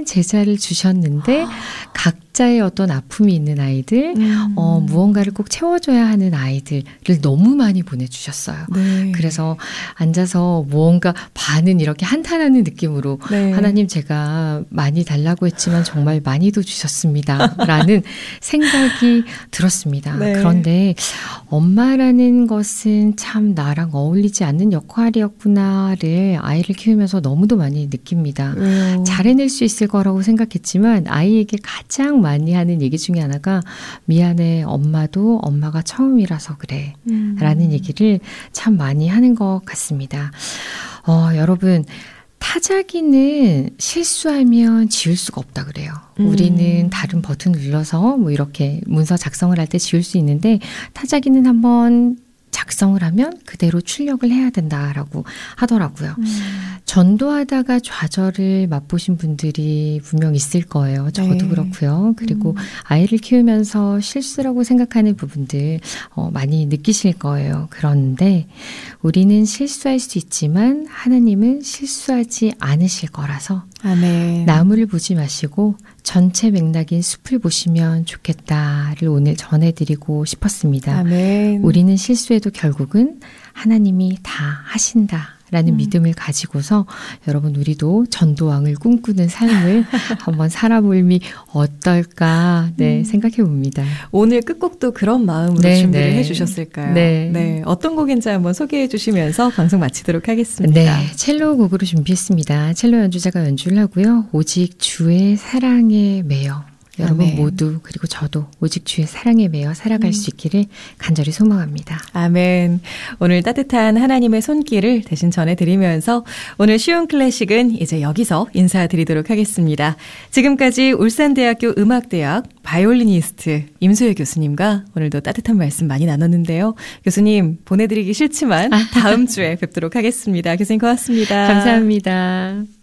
많은 제자를 주셨는데 각자의 어떤 아픔이 있는 아이들, 무언가를 꼭 채워줘야 하는 아이들을 너무 많이 보내주셨어요. 네. 그래서 앉아서 무언가 반은 이렇게 한탄하는 느낌으로 네. 하나님 제가 많이 달라고 했지만 정말 많이도 주셨습니다. 라는 생각이 들었습니다. 네. 그런데 엄마라는 것은 참 나랑 어울리지 않는 역할이었구나를 아이를 키우면서 너무도 많이 느낍니다. 잘 해낼 수 있을 거라고 생각했지만 아이에게 가장 많이 하는 얘기 중에 하나가 미안해 엄마도 엄마가 처음이라서 그래 라는 얘기를 참 많이 하는 것 같습니다. 여러분 타자기는 실수하면 지울 수가 없다 그래요. 우리는 다른 버튼 눌러서 뭐 이렇게 문서 작성을 할 때 지울 수 있는데 타자기는 한번 작성을 하면 그대로 출력을 해야 된다라고 하더라고요. 전도하다가 좌절을 맛보신 분들이 분명 있을 거예요. 저도 네. 그렇고요. 그리고 아이를 키우면서 실수라고 생각하는 부분들 많이 느끼실 거예요. 그런데 우리는 실수할 수 있지만 하나님은 실수하지 않으실 거라서 아멘. 나무를 보지 마시고 전체 맥락인 숲을 보시면 좋겠다를 오늘 전해드리고 싶었습니다. 아멘. 우리는 실수해도 결국은 하나님이 다 하신다라는 믿음을 가지고서 여러분 우리도 전도왕을 꿈꾸는 삶을 한번 살아볼미 어떨까 생각해 봅니다. 오늘 끝곡도 그런 마음으로 준비를 해주셨을까요? 네. 어떤 곡인지 한번 소개해 주시면서 방송 마치도록 하겠습니다. 네, 첼로 곡으로 준비했습니다. 첼로 연주자가 연주를 하고요. 오직 주의 사랑에 매여 여러분 아멘. 모두 그리고 저도 오직 주의 사랑에 매여 살아갈 수 있기를 간절히 소망합니다. 아멘. 오늘 따뜻한 하나님의 손길을 대신 전해드리면서 오늘 쉬운 클래식은 이제 여기서 인사드리도록 하겠습니다. 지금까지 울산대학교 음악대학 바이올리니스트 임소혜 교수님과 오늘도 따뜻한 말씀 많이 나눴는데요. 교수님 보내드리기 싫지만 다음 주에 뵙도록 하겠습니다. 교수님 고맙습니다. 감사합니다.